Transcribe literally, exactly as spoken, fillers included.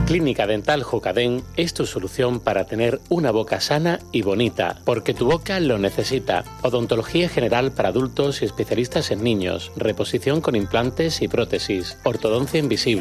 Clínica Dental Jocadén es tu solución para tener una boca sana y bonita, porque tu boca lo necesita. Odontología general para adultos y especialistas en niños, reposición con implantes y prótesis, ortodoncia invisible.